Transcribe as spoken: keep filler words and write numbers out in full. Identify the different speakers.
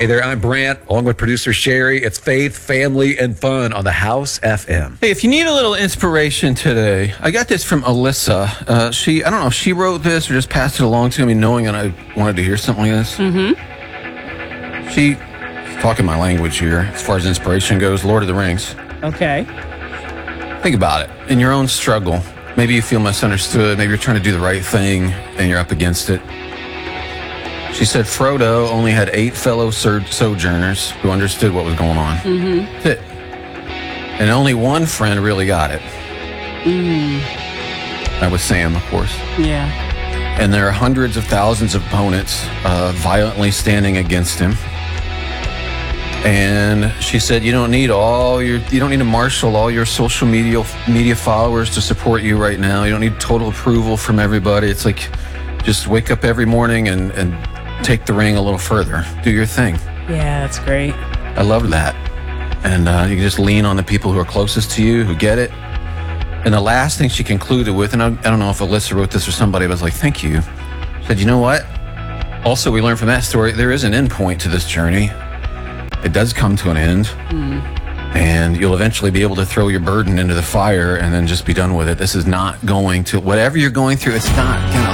Speaker 1: Hey there, I'm Brant, along with producer Sherry. It's faith, family, and fun on the House F M.
Speaker 2: Hey, if you need a little inspiration today, I got this from Alyssa. Uh, she, I don't know if she wrote this or just passed it along to me, knowing that I wanted to hear something like this.
Speaker 3: Mm-hmm.
Speaker 2: She, talking my language here, as far as inspiration goes, Lord of the Rings.
Speaker 3: Okay.
Speaker 2: Think about it. In your own struggle, maybe you feel misunderstood, maybe you're trying to do the right thing, and you're up against it. She said Frodo only had eight fellow so- sojourners who understood what was going on.
Speaker 3: Mm-hmm.
Speaker 2: That's it. And only one friend really got it.
Speaker 3: Mm.
Speaker 2: That was Sam, of course.
Speaker 3: Yeah.
Speaker 2: And there are hundreds of thousands of opponents uh, violently standing against him. And she said, you don't need all your, you don't need to marshal all your social media media followers to support you right now. You don't need total approval from everybody. It's like, just wake up every morning and, and take the ring a little further. Do your thing.
Speaker 3: Yeah, that's great.
Speaker 2: I love that. And uh, you can just lean on the people who are closest to you, who get it. And the last thing she concluded with, and I, I don't know if Alyssa wrote this or somebody, but I was like, thank you. She said, you know what? Also, we learned from that story, there is an end point to this journey. It does come to an end.
Speaker 3: Mm.
Speaker 2: And you'll eventually be able to throw your burden into the fire and then just be done with it. This is not going to, whatever you're going through, it's not going to